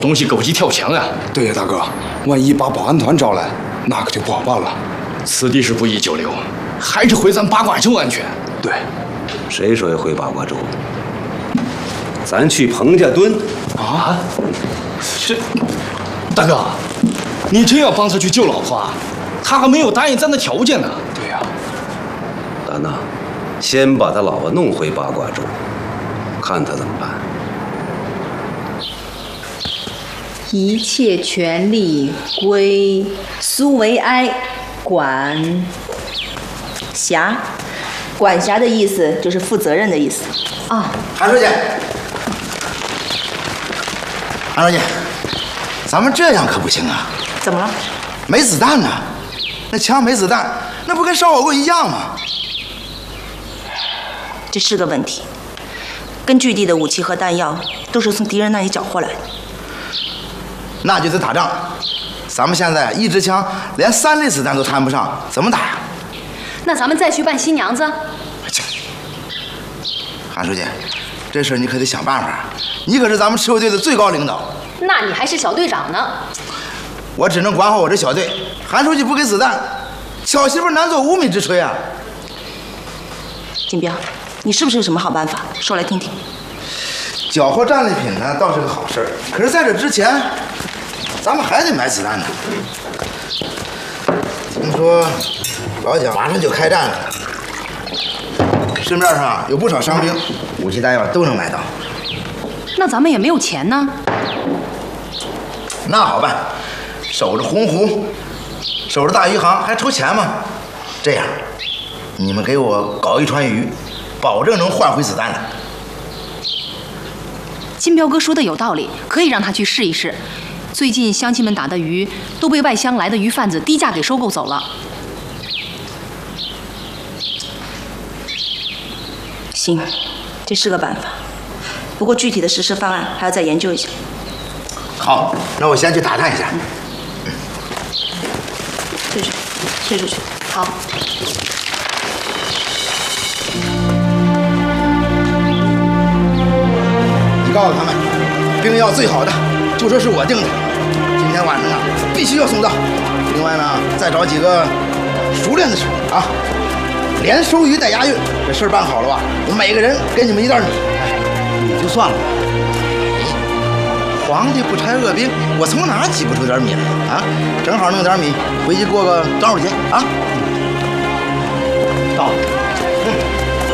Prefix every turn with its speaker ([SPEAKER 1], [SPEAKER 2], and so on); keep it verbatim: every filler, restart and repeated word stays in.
[SPEAKER 1] 东西狗急跳墙呀！
[SPEAKER 2] 对呀，大哥，万一把保安团招来，那可就不好办了。
[SPEAKER 1] 此地是不宜久留，还是回咱八卦洲安全。
[SPEAKER 2] 对，
[SPEAKER 3] 谁说要回八卦洲？咱去彭家墩。
[SPEAKER 1] 啊？这，大哥，你真要帮他去救老婆啊？他还没有答应咱的条件呢。
[SPEAKER 2] 对呀。
[SPEAKER 3] 丹娜，先把他老婆弄回八卦洲，看他怎么办。
[SPEAKER 4] 一切权力归苏维埃管辖。管辖的意思就是负责任的意思啊。
[SPEAKER 5] 韩书记，韩书记，咱们这样可不行啊！
[SPEAKER 4] 怎么了？
[SPEAKER 5] 没子弹呢，那枪没子弹，那不跟烧火棍一样吗？
[SPEAKER 4] 这是个问题。根据地的武器和弹药都是从敌人那里缴获来的。
[SPEAKER 5] 那就得打仗。咱们现在一支枪连三粒子弹都谈不上，怎么打呀？
[SPEAKER 6] 那咱们再去办新娘子。
[SPEAKER 5] 韩书记，这事儿你可得想办法。你可是咱们持卫队的最高领导。
[SPEAKER 6] 那你还是小队长呢。
[SPEAKER 5] 我只能管好我这小队。韩书记不给子弹，巧媳妇难做无米之炊啊。
[SPEAKER 4] 金彪，你是不是有什么好办法？说来听听。
[SPEAKER 5] 缴获战利品呢，倒是个好事儿。可是在这之前，咱们还得买子弹呢。听说老蒋马上就开战了，市面上有不少伤兵，武器弹药都能买到。
[SPEAKER 6] 那咱们也没有钱呢。
[SPEAKER 5] 那好办，守着洪湖，守着大余杭，还愁钱吗？这样，你们给我搞一船鱼，保证能换回子弹来。
[SPEAKER 6] 金彪哥说的有道理，可以让他去试一试。最近乡亲们打的鱼都被外乡来的鱼贩子低价给收购走了。
[SPEAKER 4] 行，这是个办法，不过具体的实施方案还要再研究一下。
[SPEAKER 5] 好，那我先去打探一下。
[SPEAKER 4] 嗯，退出，退出去。
[SPEAKER 6] 好。
[SPEAKER 5] 你告诉他们，兵药最好的，就说是我订的，今天晚上啊必须要送到。另外呢，再找几个熟练的手啊，连收鱼带押运，这事儿办好了吧？我每个人给你们一袋米。哎，米就算了，皇帝不拆恶兵，我从哪挤不出点米来啊？正好弄点米，回去过个端午节啊。
[SPEAKER 1] 到了。